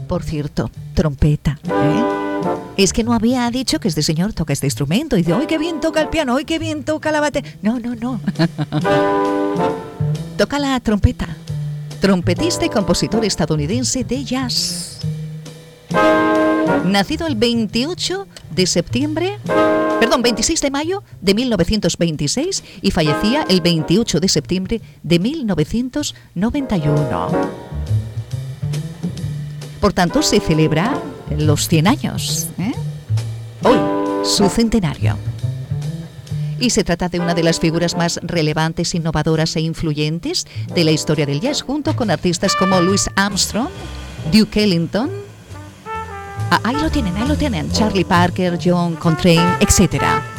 Por cierto, trompeta, Es que no había dicho que este señor toca este instrumento. Y dice, ¡ay, qué bien toca el piano! ¡Ay, qué bien toca la batería! No. Toca la trompeta. Trompetista y compositor estadounidense de jazz. Nacido el 26 de mayo de 1926 y fallecía el 28 de septiembre de 1991. Por tanto, se celebra los 100 años. Hoy, su centenario. Y se trata de una de las figuras más relevantes, innovadoras e influyentes de la historia del jazz, junto con artistas como Louis Armstrong, Duke Ellington, ahí lo tienen, Charlie Parker, John Coltrane, etc.